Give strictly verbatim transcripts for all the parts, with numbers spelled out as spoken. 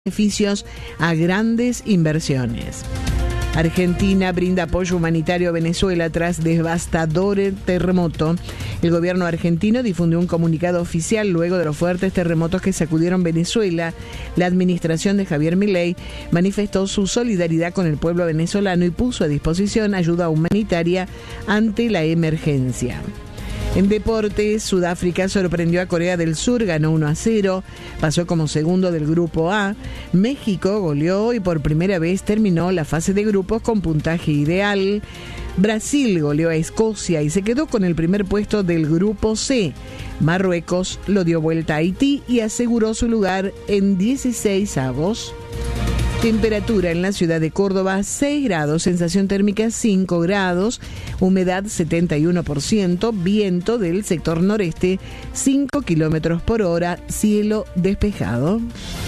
beneficios a grandes inversiones. Argentina brinda apoyo humanitario a Venezuela tras devastador terremoto. El gobierno argentino difundió un comunicado oficial luego de los fuertes terremotos que sacudieron Venezuela. La administración de Javier Milei manifestó su solidaridad con el pueblo venezolano y puso a disposición ayuda humanitaria ante la emergencia. En deportes, Sudáfrica sorprendió a Corea del Sur, ganó uno a cero, pasó como segundo del grupo A. México goleó y por primera vez terminó la fase de grupos con puntaje ideal. Brasil goleó a Escocia y se quedó con el primer puesto del grupo C. Marruecos lo dio vuelta a Haití y aseguró su lugar en dieciseisavos. Temperatura en la ciudad de Córdoba, seis grados, sensación térmica cinco grados, humedad setenta y uno por ciento, viento del sector noreste cinco kilómetros por hora, cielo despejado.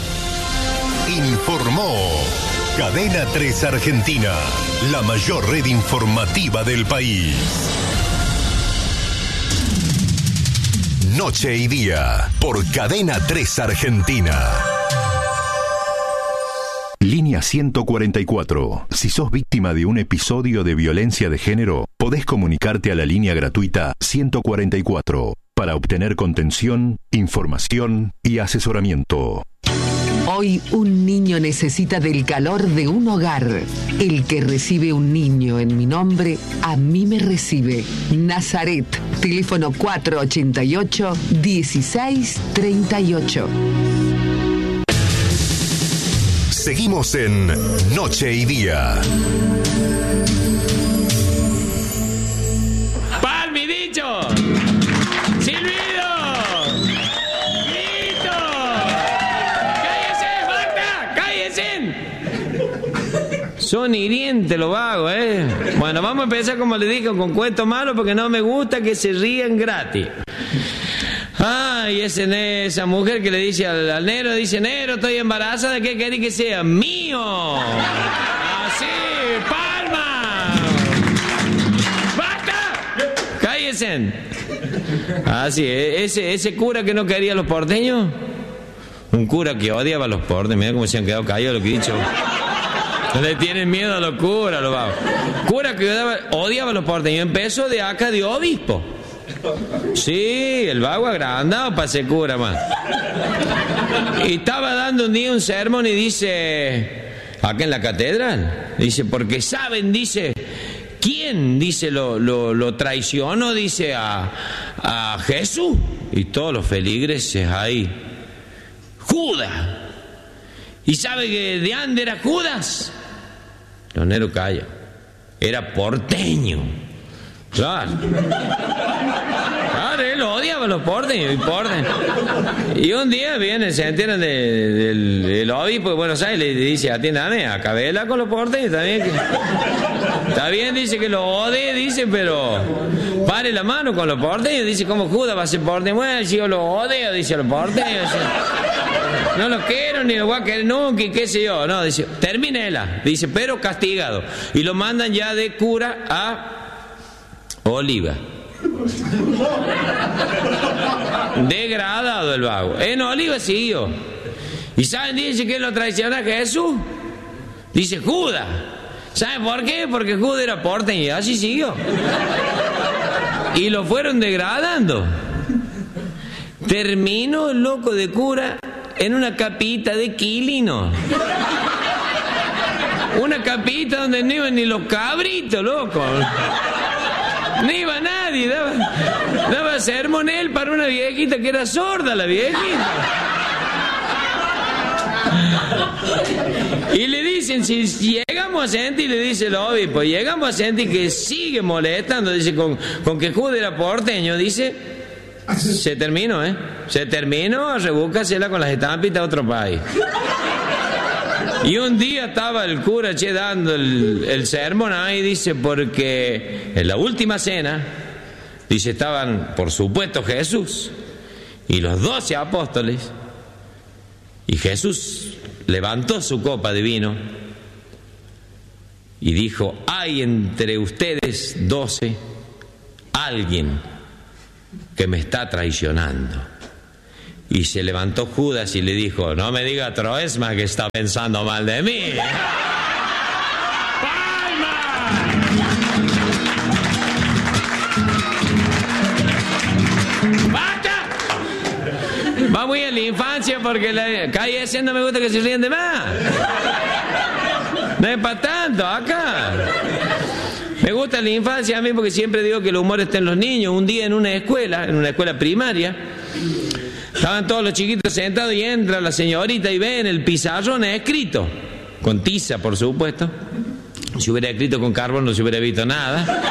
Informó Cadena tres Argentina, la mayor red informativa del país. Noche y día, por Cadena tres Argentina. Línea ciento cuarenta y cuatro. Si sos víctima de un episodio de violencia de género, podés comunicarte a la línea gratuita ciento cuarenta y cuatro para obtener contención, información y asesoramiento. Hoy un niño necesita del calor de un hogar. El que recibe un niño en mi nombre, a mí me recibe. Nazaret, teléfono cuatro ochenta y ocho, dieciséis treinta y ocho. Seguimos en Noche y Día. ¡Palmidillo! ¡Silbido! ¡Grito! ¡Cállese, basta! ¡Cállese! Son hirientes los vagos, ¿eh? Bueno, vamos a empezar, como les dije, con cuentos malos porque no me gusta que se rían gratis. Ah, y ese, esa mujer que le dice al, al negro, dice, negro, estoy embarazada, ¿qué querés que sea? ¡Mío! ¡Así! ¡Palma! ¡Basta! ¡Cállense! Así, ese, ese cura que no quería a los porteños, un cura que odiaba a los porteños, mira cómo se han quedado callados lo que he dicho. No le tienen miedo a los curas, los vagos. Cura que odiaba, odiaba a los porteños, empezó de acá de obispo. Sí, el vago agrandado para ser cura más. Y estaba dando un día un sermón y dice, acá en la catedral, dice, porque saben, dice, ¿quién, dice, lo, lo, lo traicionó, dice, a, a Jesús? Y todos los feligreses ahí, Judas. ¿Y sabe que de dónde era Judas? Leonero calla, era porteño. Claro. Claro, él odiaba a los porteños y porteños. Y un día viene, se enteran de, de, del, del obispo de Buenos Aires y le dice, atiéndame, acabela con los porteños, está bien que, está bien, dice que lo odie, dice, pero pare la mano con los porteños, dice, ¿cómo Judas va a ser porteño? Bueno, si yo lo odio, dice, a los porteños, no lo quiero ni lo voy a querer nunca y qué sé yo, no, dice, terminela, dice, pero castigado. Y lo mandan ya de cura a Oliva. Degradado el vago. En Oliva siguió. ¿Y saben? Dice que lo traiciona a Jesús. Dice Judas. ¿Saben por qué? Porque Judas era porteño y así siguió. Y lo fueron degradando. Terminó el loco de cura en una capita de Quilino. Una capita donde no iban ni los cabritos, loco. No iba nadie, daba, daba sermón él para una viejita que era sorda, la viejita. Y le dicen, si llegamos a sentir, le dice el obispo, llegamos a sentir que sigue molestando, dice, con, con que Judas era porteño, dice, se terminó, ¿eh? Se terminó, rebúscasela con las estampitas a otro país. Y un día estaba el cura, che, dando el, el sermón ahí, dice, porque en la última cena, dice, estaban, por supuesto, Jesús y los doce apóstoles, y Jesús levantó su copa de vino y dijo, hay entre ustedes doce alguien que me está traicionando. Y se levantó Judas y le dijo, no me diga Troesma que está pensando mal de mí. Va muy en la infancia porque la calle ese no me gusta que se ríen de más. No es para tanto acá. Me gusta la infancia a mí porque siempre digo que el humor está en los niños. Un día en una escuela, en una escuela primaria, estaban todos los chiquitos sentados y entra la señorita y ve en el pizarrón escrito, con tiza por supuesto. Si hubiera escrito con carbón no se hubiera visto nada.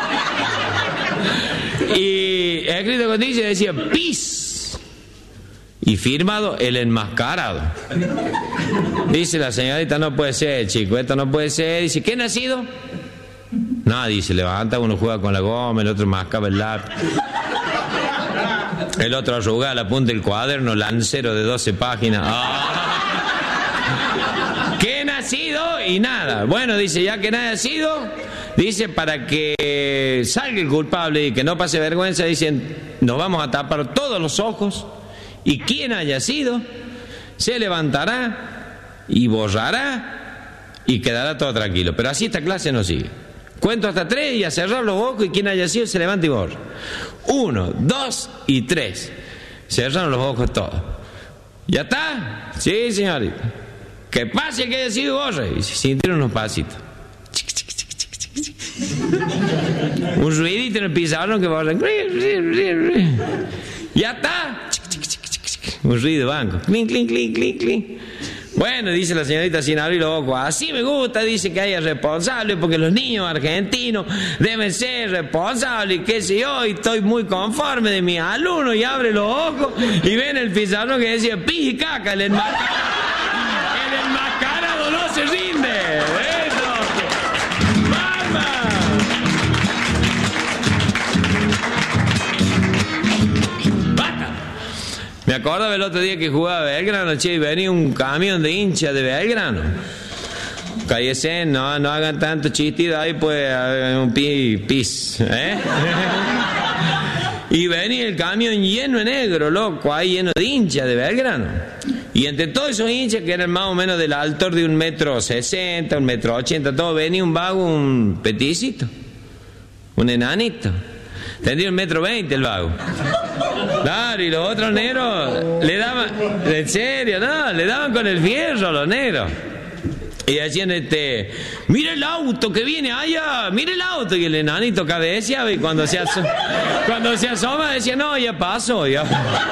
Y escrito con tiza decía pis. Y firmado el enmascarado. Dice la señorita, no puede ser, chico, esto no puede ser. Dice, ¿qué nacido? Nadie se levanta, uno juega con la goma, el otro mascaba el lápiz. El otro arruga la punta del cuaderno, lancero de doce páginas. ¡Ah! ¿Qué nacido? Y nada. Bueno, dice, ya que nada ha sido, dice, para que salga el culpable y que no pase vergüenza, dicen, nos vamos a tapar todos los ojos. Y quien haya sido, se levantará y borrará y quedará todo tranquilo. Pero así esta clase no sigue. Cuento hasta tres y a cerrar los ojos y quien haya sido se levanta y borra. Uno, dos y tres. Cerraron los ojos todos. ¿Ya está? Sí, señorita. Que pase que haya sido y borre. Y se sintieron unos pasitos. Un ruidito en el pizarrón que borra. ¿Ya está? Un ruido de banco. Clink, clink, clink, clink, clink. Bueno, dice la señorita sin abrir los ojos, así me gusta, dice que haya responsables, porque los niños argentinos deben ser responsables, y qué sé yo, y estoy muy conforme de mis alumnos, y abre los ojos y ven el pizarrón que decía pis y caca, el enmascarado, el enmascarado no se rinde. ¡Eso! ¡Mamá! Me acordaba el otro día que jugaba Belgrano, che, y venía un camión de hinchas de Belgrano. Cállese, no, no hagan tanto chistido ahí, pues, un pi, pis, ¿eh? Y venía el camión lleno de negro, loco, ahí lleno de hinchas de Belgrano. Y entre todos esos hinchas, que eran más o menos del altor de un metro sesenta, un metro ochenta, todo, venía un vago, un peticito, un enanito. Tendría un metro veinte el vago. Claro, y los otros negros le daban, en serio, no, le daban con el fierro a los negros. Y decían, este, mira el auto que viene allá, mira el auto. Y el enanito cabeceaba y cuando se asoma, cuando se asoma decía, no, ya pasó, ya.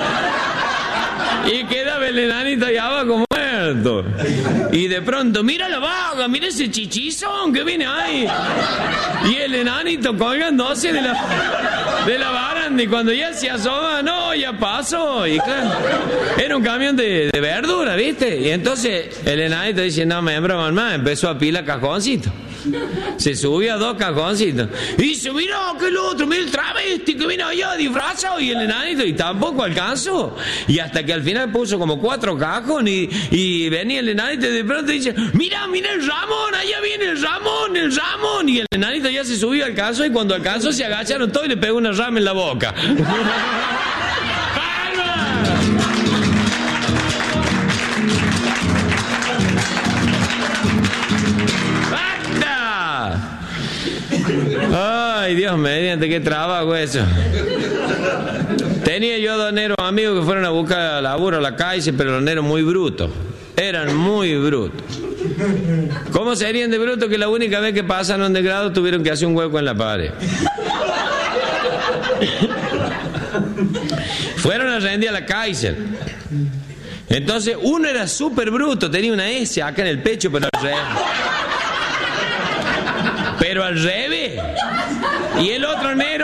Y quedaba el enanito allá abajo muerto. Y de pronto, mira la vaga, mira ese chichizón que viene ahí. Y el enanito colgándose de la, de la baranda. Y cuando ya se asoma, no, ya pasó. Y claro, era un camión de, de verdura, ¿viste? Y entonces el enanito dice, no me embroman más, empezó a pilar cajoncitos. Se subió a dos cajoncitos y dice, mira que el otro, mira el travesti que viene allá disfrazado, y el enanito, y tampoco alcanzó, y hasta que al final puso como cuatro cajones y, y venía el enanito y de pronto dice, mira, mira el Ramón, allá viene el Ramón, el Ramón, y el enanito ya se subió al caso, y cuando alcanzó se agacharon todos y le pegó una rama en la boca. Ay, Dios mediante, qué trabajo eso. Tenía yo dos negros amigos que fueron a buscar laburo a la calle, pero los negros muy brutos. Eran muy brutos. ¿Cómo serían de brutos que la única vez que pasaron de grado tuvieron que hacer un hueco en la pared? Fueron a rendir a la Kaiser. Entonces uno era súper bruto, tenía una S acá en el pecho, pero al revés. Pero al revés. Y el otro negro,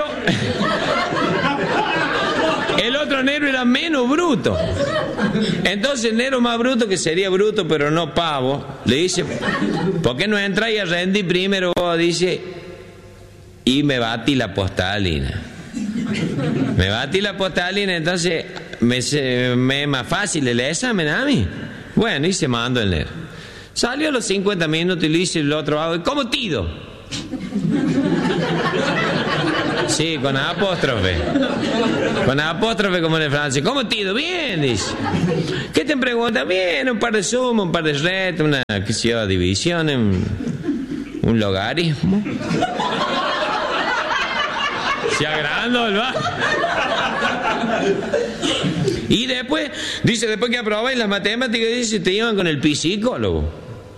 el otro negro era menos bruto. Entonces el negro más bruto, que sería bruto pero no pavo, le dice, ¿por qué no entráis a rendir primero vos? Dice, y me batí la postalina. Me batí la postalina, entonces me, me es más fácil el examen a mí. Bueno, y se mandó el negro. Salió a los cincuenta minutos y le dice el otro vago, ¿cómo tido? Sí, con apóstrofe. Con apóstrofe como en el francés. ¿Cómo te ha ido? Bien, dice. ¿Qué te pregunta? Bien, un par de suma, un par de ret, una, qué sé yo, división, un, un logaritmo. Se agrandó el va. Y después, dice, después que aprobáis las matemáticas, dice, te llevan con el psicólogo.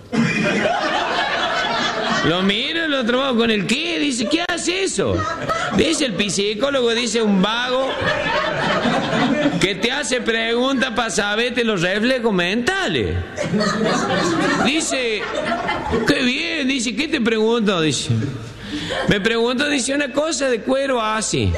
Lo miro, el otro va con el qué, dice, ¿qué hace eso? Dice el psicólogo, dice, un vago que te hace preguntas para saberte los reflejos mentales. Dice, qué bien, dice, ¿qué te pregunto? Dice, me pregunto, dice, una cosa de cuero así,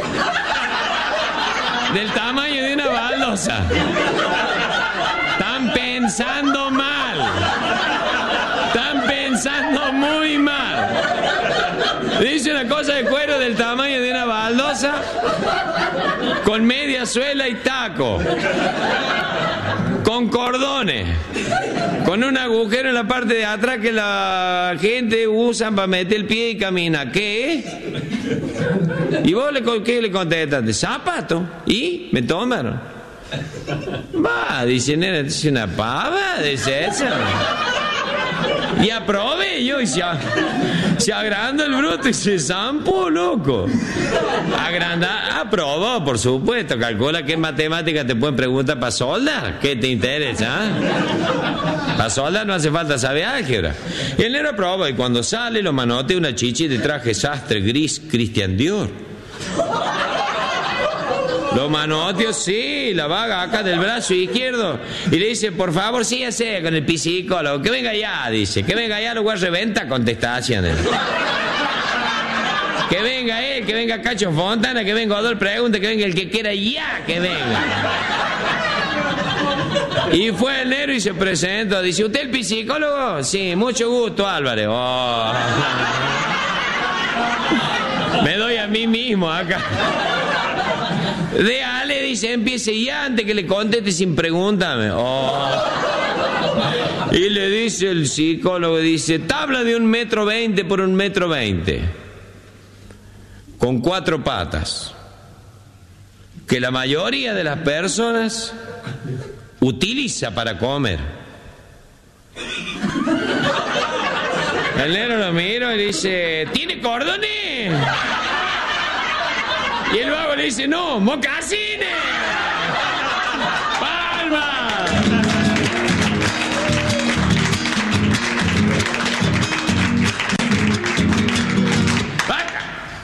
del tamaño de una baldosa. Están pensando mal. Están pensando muy mal. Dice una cosa de cuero del tamaño de una baldosa, con media suela y taco, con cordones, con un agujero en la parte de atrás que la gente usa para meter el pie y camina. ¿Qué? ¿Y vos le, qué le contestas? ¿De zapato? ¿Y? ¿Me tomaron? Va, dice, nena, es una pava, dice esa. Y aprobé yo y se, se agranda el bruto y se zampó, loco. Agranda, aprobó, por supuesto. Calcula que en matemáticas te pueden preguntar para soldar. ¿Qué te interesa? ¿Eh? Para soldar no hace falta saber álgebra. Y el negro aprobó y cuando sale lo manotea una chichi de traje sastre gris Christian Dior. Lo manoteó, sí, la vaga acá del brazo izquierdo. Y le dice, por favor, sígase con el psicólogo. Que venga ya, dice. Que venga ya, lo voy a reventar contestaciones. Que venga él, que venga Cacho Fontana, que venga Odol Pregunta, que venga el que quiera ya, que venga. Y fue el negro y se presentó. Dice, ¿usted el psicólogo? Sí, mucho gusto, Álvarez. Oh. Me doy a mí mismo acá. De Ale, dice, empiece ya antes que le conteste sin pregúntame. Oh. Y le dice el psicólogo, dice, tabla de un metro veinte por un metro veinte, con cuatro patas, que la mayoría de las personas utiliza para comer. El negro lo mira y dice, ¿tiene cordones? Y el vago le dice, no, mocasines. ¡Palma! ¡Vaca!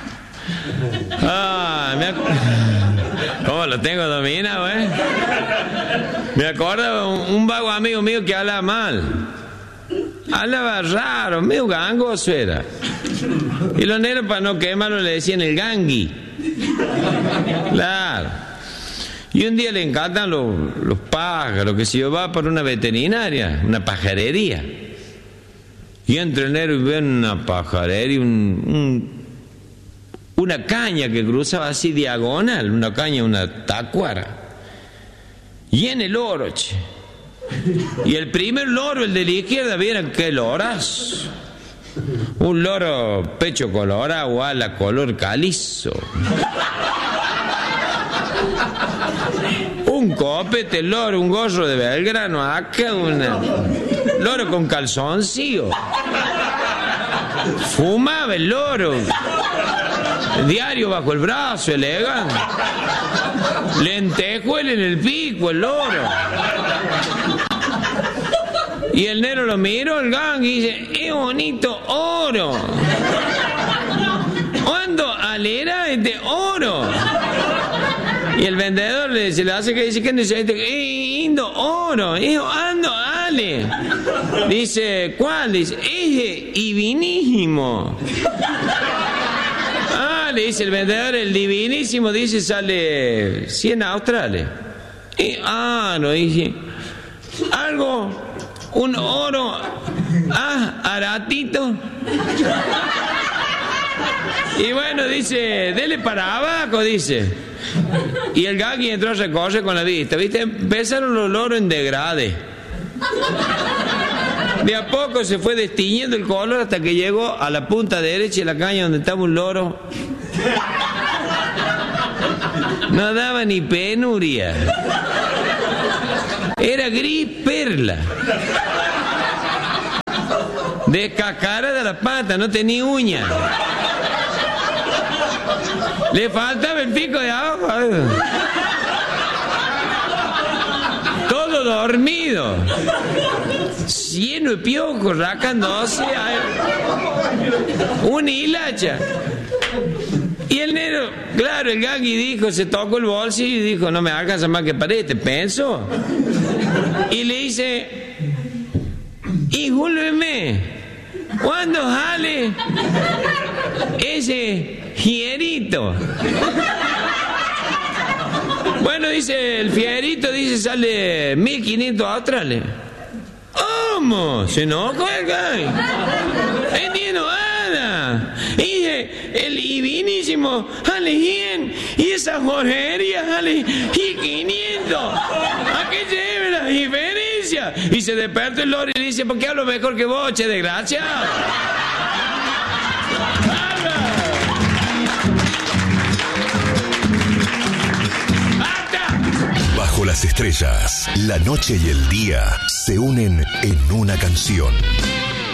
Ah, me ac... ¿Cómo lo tengo dominado, eh? Me acuerdo un, un vago amigo mío que hablaba mal. Hablaba raro, medio gangoso era. Y los negros, para no quemarlo, le decían el gangui. Claro. Y un día le encantan los, los pájaros, que se va por una veterinaria, una pajarería. Y entra el negro y ve una pajarería, un, un, una caña que cruzaba así diagonal, una caña, una tacuara. Y en el loro, che. Y el primer loro, el de la izquierda, vieron qué lorazo. Un loro pecho colorado, ala color calizo. Un copete, el loro, un gorro de Belgrano, acá una loro con calzoncillo. Fumaba el loro. Diario bajo el brazo, elegante. Lentejuela en el pico, el loro. Y el negro lo miró, el gang, y dice, ¡qué bonito oro! ¿Cuándo alera este oro? Y el vendedor le, se le hace que dice, ¿qué necesita? ¡Eh, indo oro! Hijo, ando, ale. Dice, ¿cuál? Dice, ese divinísimo. Ah, le dice el vendedor, el divinísimo, dice, sale cien australes. Y, ah, no, dice, algo... Un oro, ah, aratito. Y bueno, dice, dele para abajo, dice. Y el gagui entró a recorrer con la vista, ¿viste? Empezaron los loros en degrade. De a poco se fue destiñendo el color hasta que llegó a la punta derecha de la caña donde estaba un loro No daba ni penuria. Era gris perla. Descascarada la pata, no tenía uña. Le faltaba el pico de abajo. Todo dormido. Lleno de piojos, racándose. Una hilacha. Y el negro, claro, el gangui dijo, se tocó el bolsillo y dijo, no me alcanza más que parete, pensó. Y le dice, discúlpeme, ¿cuándo sale ese fierito? Bueno, dice, el fierito, dice, sale mil quinientos australes. ¿Cómo? Se enojó el gangui. Entiendo nada. Dice, el divinísimo sale cien y esa joyería sale quinientos. ¿A qué se debe la diferencia? Y se desperta el loro y dice, ¿por qué hablo mejor que vos, che desgraciado? Bajo las estrellas, la noche y el día se unen en una canción.